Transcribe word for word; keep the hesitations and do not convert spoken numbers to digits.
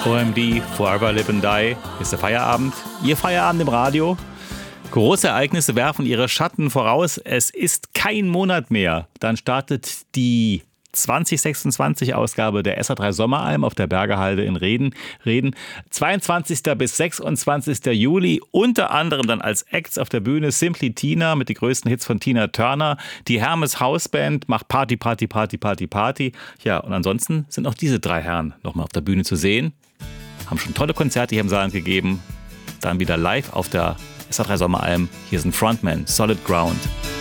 O M D, Forever Live and Die, ist der Feierabend. Ihr Feierabend im Radio. Große Ereignisse werfen ihre Schatten voraus. Es ist kein Monat mehr. Dann startet die zwanzig sechsundzwanzig Ausgabe der S A drei Sommeralm auf der Bergerhalde in Reden. Reden. zweiundzwanzigsten bis sechsundzwanzigsten Juli. Unter anderem dann als Acts auf der Bühne Simply Tina mit den größten Hits von Tina Turner. Die Hermes Hausband macht Party, Party, Party, Party, Party. Ja, und ansonsten sind auch diese drei Herren nochmal auf der Bühne zu sehen. Haben schon tolle Konzerte hier im Saarland gegeben. Dann wieder live auf der S A drei Sommeralm. Hier sind Frontman, Solid Ground.